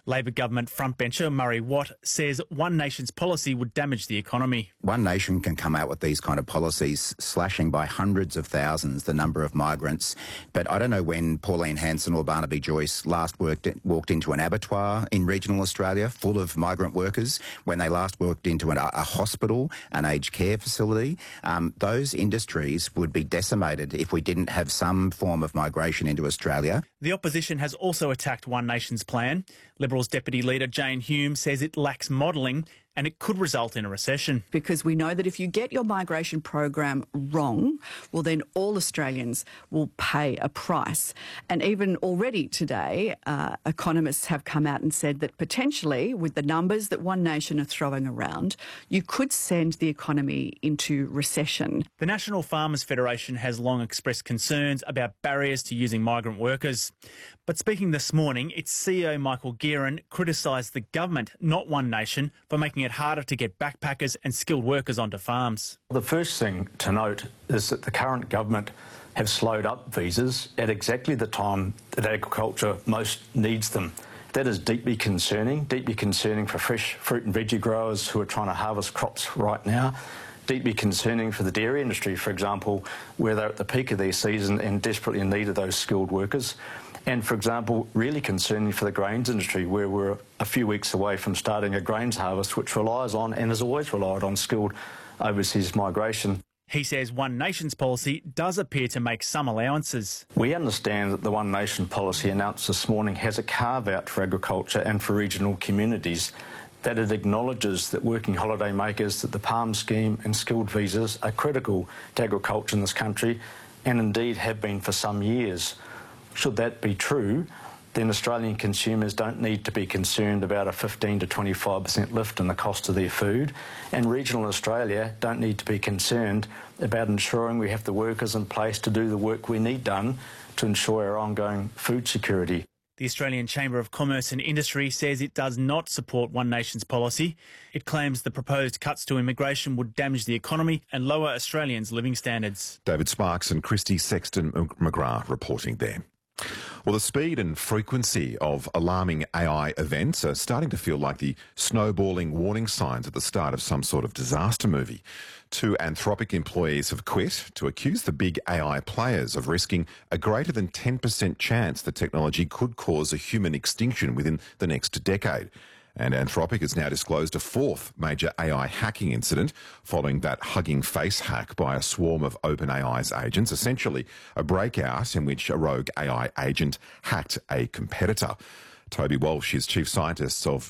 Labor government frontbencher Murray Watt says One Nation's policy would damage the economy. One Nation can come out with these kind of policies, slashing by hundreds of thousands the number of migrants. But I don't know when Pauline Hanson or Barnaby Joyce last walked into an abattoir in regional Australia full of migrant workers, when they last walked into a hospital, an aged care facility. Those industries would be decimated if we didn't have some form of migration into Australia. The opposition has also attacked One Nation's plan. Liberals Deputy Leader Jane Hume says it lacks modelling and it could result in a recession. Because we know that if you get your migration program wrong, well, then all Australians will pay a price. And even already today, economists have come out and said that potentially, with the numbers that One Nation are throwing around, you could send the economy into recession. The National Farmers Federation has long expressed concerns about barriers to using migrant workers. But speaking this morning, its CEO Michael Gearan criticised the government, not One Nation, for making it harder to get backpackers and skilled workers onto farms. The first thing to note is that the current government have slowed up visas at exactly the time that agriculture most needs them. That is deeply concerning for fresh fruit and veggie growers who are trying to harvest crops right now. Deeply concerning for the dairy industry, for example, where they're at the peak of their season and desperately in need of those skilled workers. And, for example, really concerning for the grains industry, where we're a few weeks away from starting a grains harvest, which relies on and has always relied on skilled overseas migration. He says One Nation's policy does appear to make some allowances. We understand that the One Nation policy announced this morning has a carve-out for agriculture and for regional communities, that it acknowledges that working holiday makers, that the PALM scheme and skilled visas are critical to agriculture in this country and indeed have been for some years. Should that be true, then Australian consumers don't need to be concerned about a 15 to 25% lift in the cost of their food, and regional Australia don't need to be concerned about ensuring we have the workers in place to do the work we need done to ensure our ongoing food security. The Australian Chamber of Commerce and Industry says it does not support One Nation's policy. It claims the proposed cuts to immigration would damage the economy and lower Australians' living standards. David Sparks and Christy Sexton McGrath reporting there. Well, the speed and frequency of alarming AI events are starting to feel like the snowballing warning signs at the start of some sort of disaster movie. 2 Anthropic employees have quit to accuse the big AI players of risking a greater than 10% chance the technology could cause a human extinction within the next decade. And Anthropic has now disclosed a 4th major AI hacking incident following that Hugging Face hack by a swarm of OpenAI's agents, essentially a breakout in which a rogue AI agent hacked a competitor. Toby Walsh is Chief Scientist of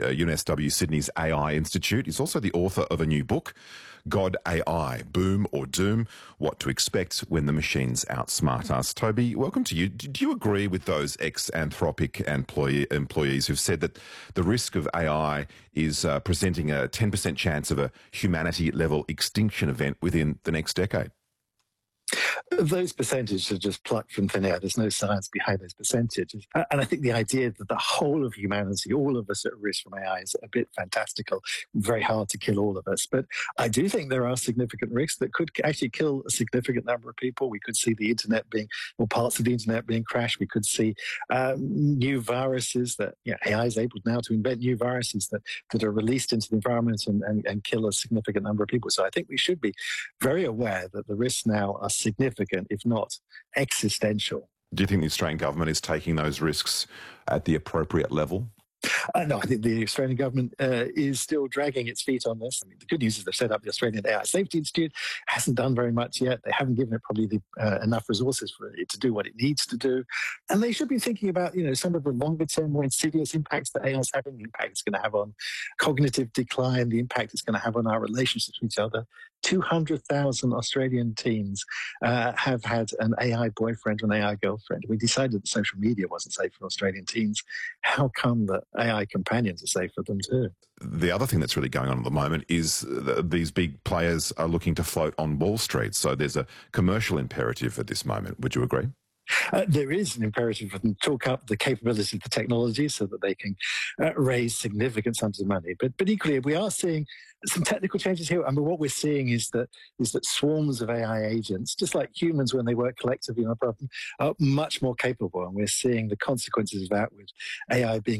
UNSW Sydney's AI Institute. He's also the author of a new book, God AI, Boom or Doom, What to Expect When the Machines Outsmart Us. Toby, welcome to you. Do you agree with those ex-Anthropic employees who've said that the risk of AI is presenting a 10% chance of a humanity-level extinction event within the next decade? Those percentages are just plucked from thin air. There's no science behind those percentages. And I think the idea that the whole of humanity, all of us at risk from AI, is a bit fantastical. Very hard to kill all of us. But I do think there are significant risks that could actually kill a significant number of people. We could see the internet or parts of the internet being crashed. We could see new viruses that AI is able now to invent new viruses that are released into the environment and kill a significant number of people. So I think we should be very aware that the risks now are significant, if not existential. Do you think the Australian government is taking those risks at the appropriate level? No, I think the Australian government is still dragging its feet on this. I mean, the good news is they've set up the Australian AI Safety Institute. Hasn't done very much yet. They haven't given it probably enough resources for it to do what it needs to do. And they should be thinking about, some of the longer-term, more insidious impacts that AI is having, the impact it's going to have on cognitive decline, the impact it's going to have on our relationships with each other. 200,000 Australian teens have had an AI boyfriend or an AI girlfriend. We decided that social media wasn't safe for Australian teens. How come that AI companions are safe for them too? The other thing that's really going on at the moment is these big players are looking to float on Wall Street. So there's a commercial imperative at this moment. Would you agree? There is an imperative for them to talk up the capability of the technology so that they can raise significant sums of money. But equally, we are seeing some technical changes here. I mean, what we're seeing is that swarms of AI agents, just like humans when they work collectively on a problem, are much more capable. And we're seeing the consequences of that with AI being